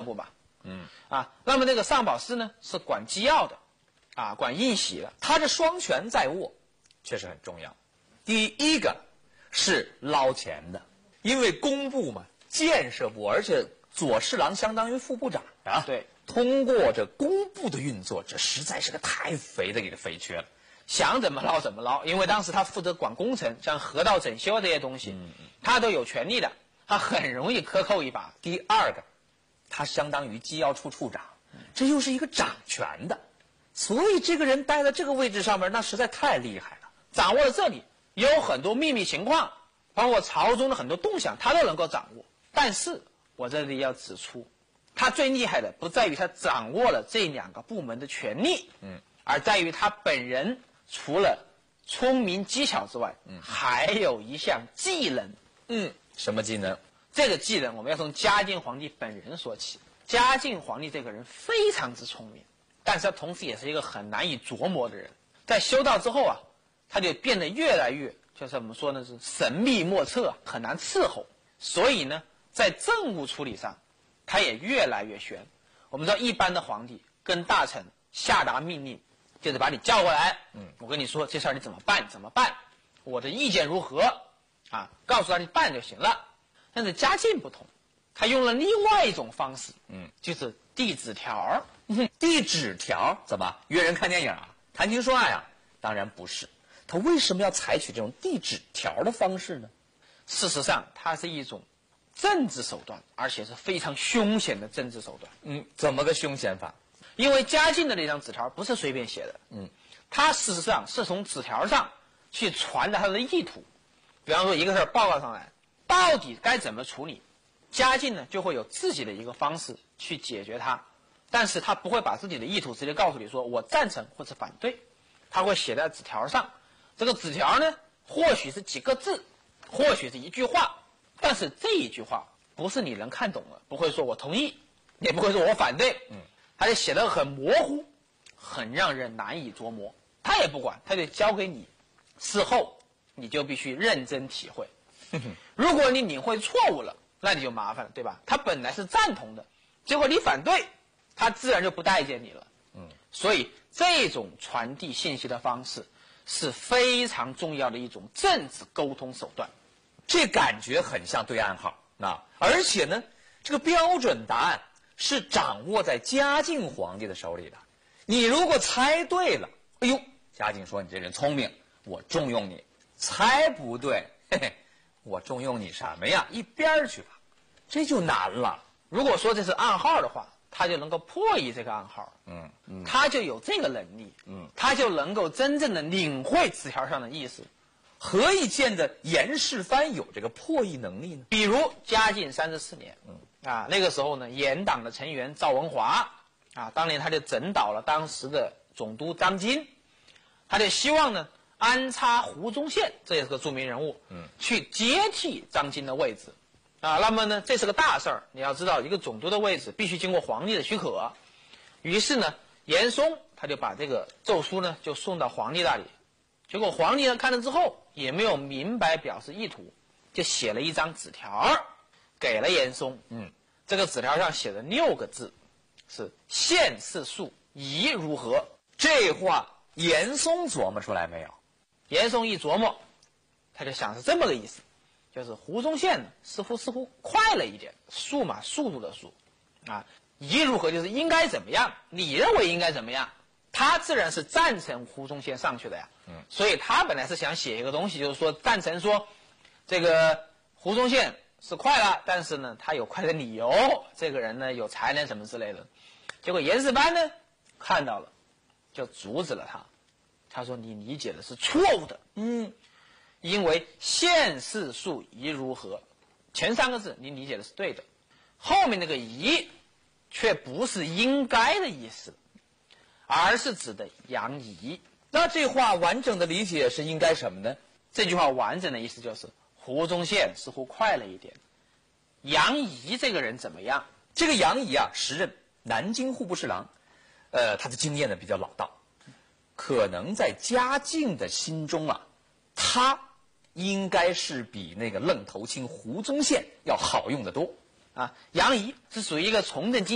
部吧。那么这个上宝司呢是管机要的，管印玺的， 他这双权在握，确实很重要。第一个是捞钱的，因为工部嘛，建设部，而且左侍郎相当于副部长啊。 对， 通过这工部的运作，这实在是个太肥的一个肥缺了。 想怎么捞怎么捞，因为当时他负责管工程，像河道整修这些东西，他都有权利的，他很容易克扣一把。 第二个，他相当于机要处处长，这又是一个掌权的，所以这个人待在这个位置上面，那实在太厉害了， 掌握了这里有很多秘密情况，包括朝中的很多动向，他都能够掌握。但是我这里要指出，他最厉害的不在于他掌握了这2个部门的权力，而在于他本人除了聪明技巧之外，还有一项技能。 什么技能？ 这个技能我们要从嘉靖皇帝本人说起。嘉靖皇帝这个人非常之聪明，但是他同时也是一个很难以琢磨的人。在修道之后他就变得越来越，就是我们说呢是神秘莫测，很难伺候。所以呢，在政务处理上，他也越来越悬。我们知道，一般的皇帝跟大臣下达命令，就是把你叫过来，我跟你说这事儿你怎么办？怎么办？我的意见如何？告诉他你办就行了。但是嘉靖不同，他用了另外一种方式，就是递纸条。 递纸条怎么约人看电影谈情说爱当然不是。他为什么要采取这种递纸条的方式呢？ 事实上，它是一种政治手段，而且是非常凶险的政治手段。 怎么个凶险法？ 因为嘉靖的那张纸条不是随便写的，他事实上是从纸条上去传达他的意图。比方说一个事儿报告上来，到底该怎么处理，嘉靖呢就会有自己的一个方式去解决它，但是他不会把自己的意图直接告诉你说我赞成或者反对，他会写在纸条上。这个纸条呢，或许是几个字，或许是一句话，但是这一句话不是你能看懂的，不会说我同意，也不会说我反对，他就写得很模糊，很让人难以琢磨。他也不管，他就交给你，事后你就必须认真体会。如果你领会错误了，那你就麻烦了，对吧？他本来是赞同的，结果你反对，他自然就不待见你了。所以这种传递信息的方式是非常重要的一种政治沟通手段。 这感觉很像对暗号而且呢，这个标准答案是掌握在嘉靖皇帝的手里的。你如果猜对了，哎呦，嘉靖说你这人聪明，我重用你；猜不对，嘿嘿，我重用你什么呀？一边去吧，这就难了。 如果说这是暗号的话，他就能够破译这个暗号，他就有这个能力，他就能够真正的领会纸条上的意思。 何以见得严世蕃有这个破译能力呢？ 比如嘉靖34年，那个时候呢，严党的成员赵文华，当年他就整倒了当时的总督张金，他就希望呢安插胡宗宪，这也是个著名人物，去接替张金的位置。那么呢，这是个大事儿。你要知道，一个总督的位置必须经过皇帝的许可。于是呢，严嵩他就把这个奏书呢就送到皇帝那里。结果皇帝呢看了之后，也没有明白表示意图，就写了一张纸条给了严嵩。这个纸条上写了6个字，是县事肃宜如何。 这话严嵩琢磨出来没有？ 严嵩一琢磨，他就想是这么个意思，就是胡宗宪似乎快了一点，速嘛，速度的速，宜如何就是应该怎么样，你认为应该怎么样，他自然是赞成胡宗宪上去的呀。所以他本来是想写一个东西，就是说赞成说这个胡宗宪是快了，但是呢他有快的理由，这个人呢有才能什么之类的。结果严世蕃呢看到了，就阻止了他。他说你理解的是错误的，因为县事肃宜如何，前3个字你理解的是对的，后面那个宜却不是应该的意思，而是指的杨仪。 那这话完整的理解是应该什么呢？ 这句话完整的意思就是胡宗宪似乎快了一点，杨仪这个人怎么样？ 这个杨仪时任南京户部侍郎，他的经验呢比较老道，可能在嘉靖的心中他应该是比那个愣头青胡宗宪要好用得多。 杨仪是属于一个从政